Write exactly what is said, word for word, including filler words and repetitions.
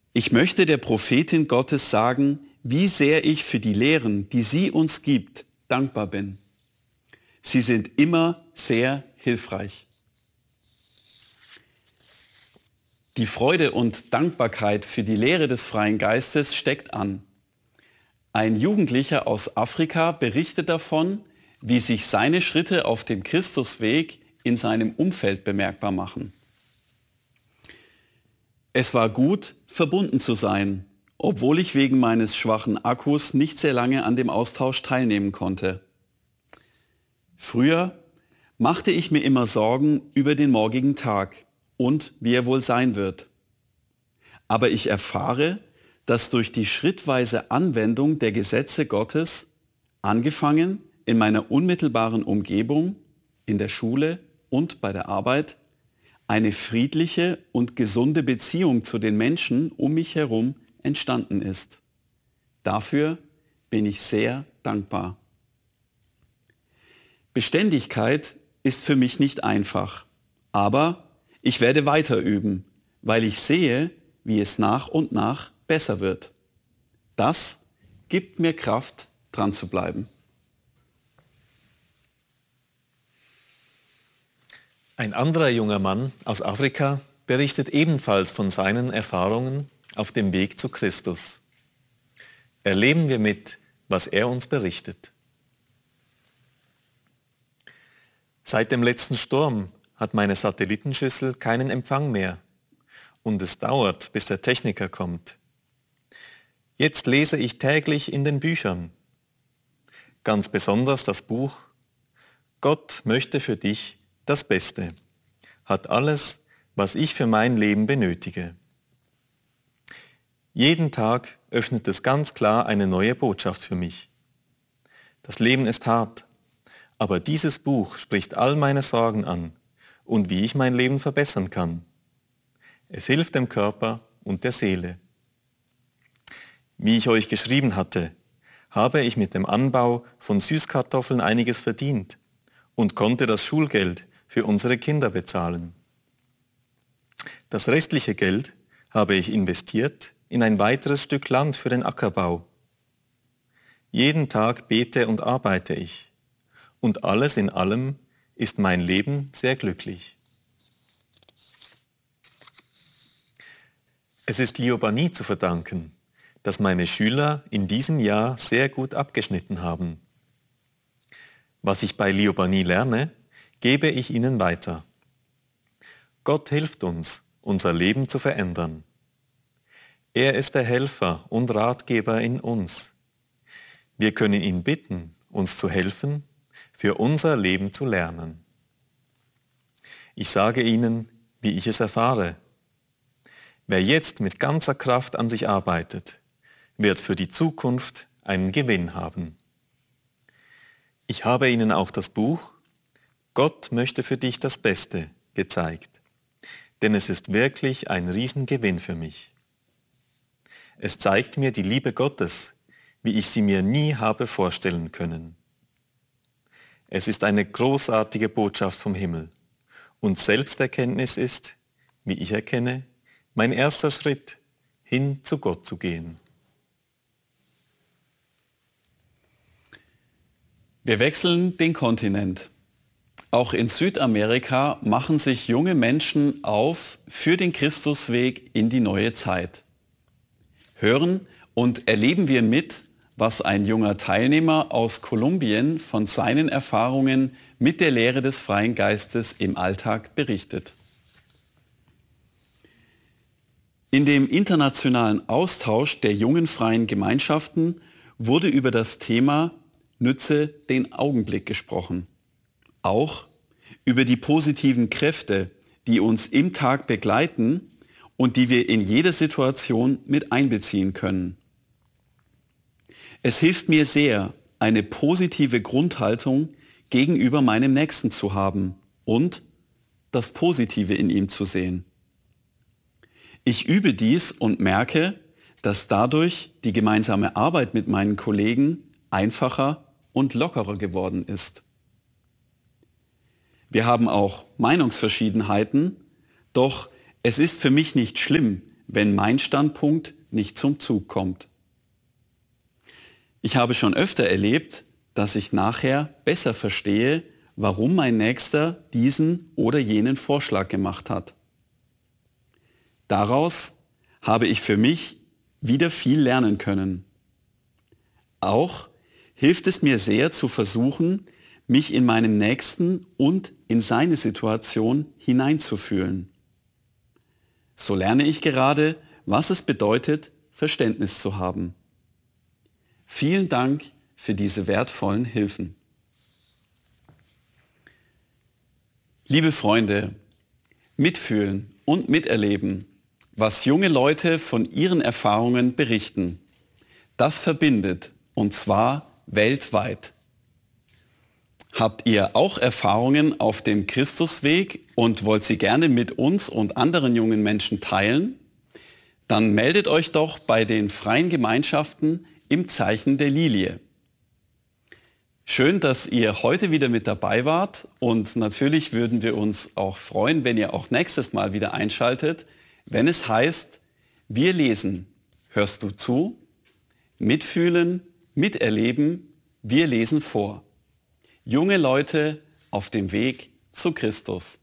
Ich möchte der Prophetin Gottes sagen, wie sehr ich für die Lehren, die sie uns gibt, dankbar bin. Sie sind immer sehr hilfreich. Die Freude und Dankbarkeit für die Lehre des freien Geistes steckt an. Ein Jugendlicher aus Afrika berichtet davon, wie sich seine Schritte auf dem Christusweg in seinem Umfeld bemerkbar machen. Es war gut, verbunden zu sein, obwohl ich wegen meines schwachen Akkus nicht sehr lange an dem Austausch teilnehmen konnte. Früher machte ich mir immer Sorgen über den morgigen Tag und wie er wohl sein wird. Aber ich erfahre, dass durch die schrittweise Anwendung der Gesetze Gottes, angefangen in meiner unmittelbaren Umgebung, in der Schule und bei der Arbeit, eine friedliche und gesunde Beziehung zu den Menschen um mich herum entstanden ist. Dafür bin ich sehr dankbar. Beständigkeit ist für mich nicht einfach, aber ich werde weiter üben, weil ich sehe, wie es nach und nach besser wird. Das gibt mir Kraft, dran zu bleiben. Ein anderer junger Mann aus Afrika berichtet ebenfalls von seinen Erfahrungen auf dem Weg zu Christus. Erleben wir mit, was er uns berichtet. Seit dem letzten Sturm hat meine Satellitenschüssel keinen Empfang mehr und es dauert, bis der Techniker kommt. Jetzt lese ich täglich in den Büchern, ganz besonders das Buch Gott möchte für dich das Beste, hat alles, was ich für mein Leben benötige. Jeden Tag öffnet es ganz klar eine neue Botschaft für mich. Das Leben ist hart, aber dieses Buch spricht all meine Sorgen an und wie ich mein Leben verbessern kann. Es hilft dem Körper und der Seele. Wie ich euch geschrieben hatte, habe ich mit dem Anbau von Süßkartoffeln einiges verdient und konnte das Schulgeld für unsere Kinder bezahlen. Das restliche Geld habe ich investiert in ein weiteres Stück Land für den Ackerbau. Jeden Tag bete und arbeite ich und alles in allem ist mein Leben sehr glücklich. Es ist Liobani zu verdanken, dass meine Schüler in diesem Jahr sehr gut abgeschnitten haben. Was ich bei Liobani lerne, gebe ich ihnen weiter. Gott hilft uns, unser Leben zu verändern. Er ist der Helfer und Ratgeber in uns. Wir können ihn bitten, uns zu helfen, für unser Leben zu lernen. Ich sage Ihnen, wie ich es erfahre. Wer jetzt mit ganzer Kraft an sich arbeitet, wird für die Zukunft einen Gewinn haben. Ich habe Ihnen auch das Buch Gott möchte für dich das Beste gezeigt, denn es ist wirklich ein Riesengewinn für mich. Es zeigt mir die Liebe Gottes, wie ich sie mir nie habe vorstellen können. Es ist eine großartige Botschaft vom Himmel und Selbsterkenntnis ist, wie ich erkenne, mein erster Schritt, hin zu Gott zu gehen. Wir wechseln den Kontinent. Auch in Südamerika machen sich junge Menschen auf für den Christusweg in die neue Zeit. Hören und erleben wir mit, was ein junger Teilnehmer aus Kolumbien von seinen Erfahrungen mit der Lehre des freien Geistes im Alltag berichtet. In dem internationalen Austausch der jungen freien Gemeinschaften wurde über das Thema Nütze den Augenblick gesprochen. Auch über die positiven Kräfte, die uns im Tag begleiten und die wir in jede Situation mit einbeziehen können. Es hilft mir sehr, eine positive Grundhaltung gegenüber meinem Nächsten zu haben und das Positive in ihm zu sehen. Ich übe dies und merke, dass dadurch die gemeinsame Arbeit mit meinen Kollegen einfacher und lockerer geworden ist. Wir haben auch Meinungsverschiedenheiten, doch es ist für mich nicht schlimm, wenn mein Standpunkt nicht zum Zug kommt. Ich habe schon öfter erlebt, dass ich nachher besser verstehe, warum mein Nächster diesen oder jenen Vorschlag gemacht hat. Daraus habe ich für mich wieder viel lernen können. Auch hilft es mir sehr zu versuchen, mich in meinen Nächsten und in seine Situation hineinzufühlen. So lerne ich gerade, was es bedeutet, Verständnis zu haben. Vielen Dank für diese wertvollen Hilfen. Liebe Freunde, mitfühlen und miterleben, was junge Leute von ihren Erfahrungen berichten. Das verbindet, und zwar weltweit. Habt ihr auch Erfahrungen auf dem Christusweg und wollt sie gerne mit uns und anderen jungen Menschen teilen? Dann meldet euch doch bei den freien Gemeinschaften im Zeichen der Lilie. Schön, dass ihr heute wieder mit dabei wart und natürlich würden wir uns auch freuen, wenn ihr auch nächstes Mal wieder einschaltet, wenn es heißt, wir lesen. Hörst du zu? Mitfühlen, miterleben, wir lesen vor. Junge Leute auf dem Weg zu Christus.